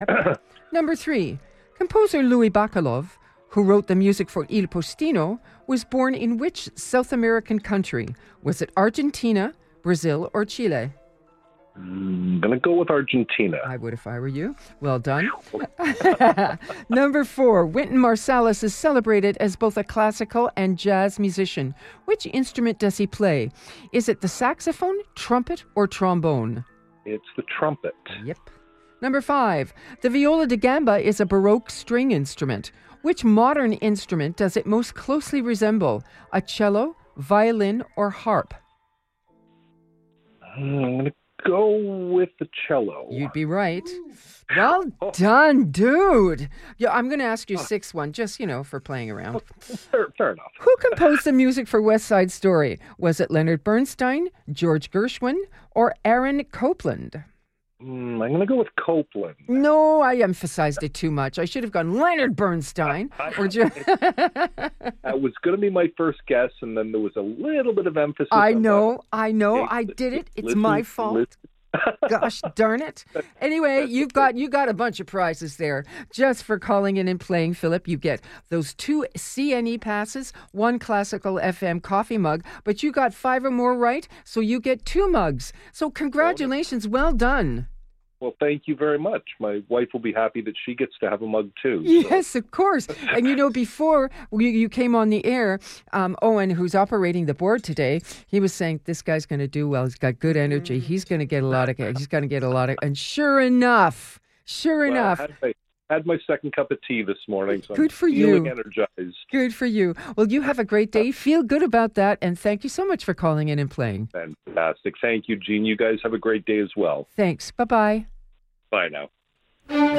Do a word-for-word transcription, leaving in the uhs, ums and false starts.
Number three, composer Louis Bacalov, who wrote the music for Il Postino, was born in which South American country? Was it Argentina, Brazil, or Chile? I'm going to go with Argentina. I would if I were you. Well done. Number four, Wynton Marsalis is celebrated as both a classical and jazz musician. Which instrument does he play? Is it the saxophone, trumpet, or trombone? It's the trumpet. Yep. Number five, the viola da gamba is a Baroque string instrument. Which modern instrument does it most closely resemble? A cello, violin, or harp? I'm going to go with the cello. You'd be right. Well done, dude. Yeah, I'm going to ask you six one, just, you know, for playing around. Fair, fair enough. Who composed the music for West Side Story? Was it Leonard Bernstein, George Gershwin, or Aaron Copland? Mm, I'm going to go with Copland. No, I emphasized it too much. I should have gone Leonard Bernstein. or just That was going to be my first guess, and then there was a little bit of emphasis I on know, that. I know, Hey, I did it. It's listen, my fault. listen. Gosh darn it. Anyway, you've got you got a bunch of prizes there. Just for calling in and playing, Philip, you get those two C N E passes, one classical F M coffee mug, but you got five or more right, so you get two mugs. So congratulations, well done. Well, thank you very much. My wife will be happy that she gets to have a mug too. Yes, So. of course. And you know, before you, you came on the air, um, Owen, who's operating the board today, he was saying this guy's going to do well. He's got good energy. He's going to get a lot of. He's going to get a lot of. And sure enough, sure Well, enough. I had, my, had my second cup of tea this morning, so Good I'm for feeling you. energized. Good for you. Well, you have a great day. Feel good about that. And thank you so much for calling in and playing. Fantastic. Thank you, Gene. You guys have a great day as well. Thanks. Bye-bye. Bye now.